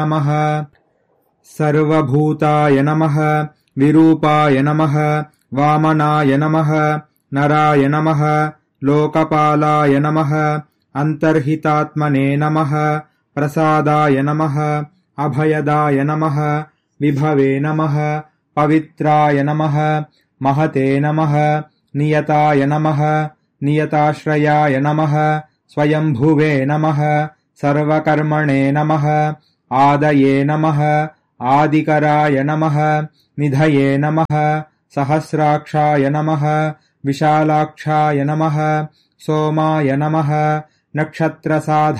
नमः सर्वभूताय नमः विरूपाय नमः वामनाय नमः नराय नमः लोकपालाय नमः अन्तर्हितात्मने नमः प्रसादाय नमः अभयदाय नमः विभवे नमः पवित्राय नमः महते नमः नियताय नमः नियताश्रयाय नमः स्वयंभुवे नमः सर्वकर्मणे नमः आदये नमः आदिकराय नमः निधये नमः सहस्राक्षाय नमः विशालाक्षाय नमः सोमाय नमः नक्षत्रसाधाय